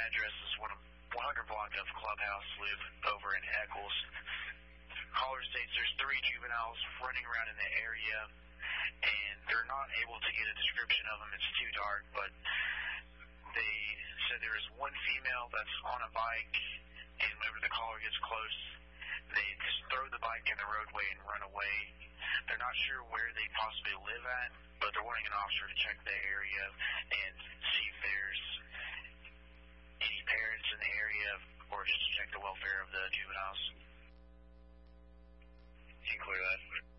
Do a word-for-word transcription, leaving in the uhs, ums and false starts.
address is one of one hundred block of Clubhouse Loop over in Eccles. Caller states there's three juveniles running around in the area, and they're not able to get a description of them. It's too dark, but they said there is one female that's on a bike, and whenever the caller gets close, they just throw the bike in the roadway and run away. They're not sure where they possibly live at, but they're wanting an officer to check the area and see if there's any parents in the area, or just to check the welfare of the juveniles. You can clear that.